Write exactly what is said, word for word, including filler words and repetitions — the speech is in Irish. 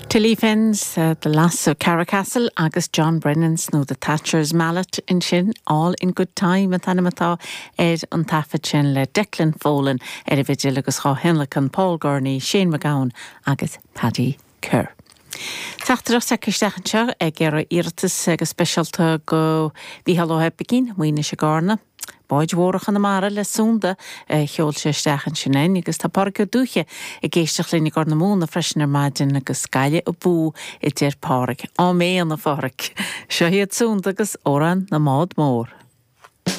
Tilly Fins, uh, the lass of Carracastle, agus John Brennan's no the Thatcher's mallet in shin, all in good time at Animata, Ed on Taffet shin le Declan Folan, Ed Vigil agus Cha Henlican, Paul Gurney, Shane McGowan, agus Paddy Kerr. Tachtar os ac eistach yn siar, ag er irtas agus specialta go fi halo heb begin, mwyn eisiau garna. Baid warach an amara le sunda cheol sé stachan sinnain agus tá parca dúche i géisteach línig ar na múna freisin ar maidin agus scaile a bú i dtír parc. Á mé an na farc. Seo hiad sunda agus oran na mád mór.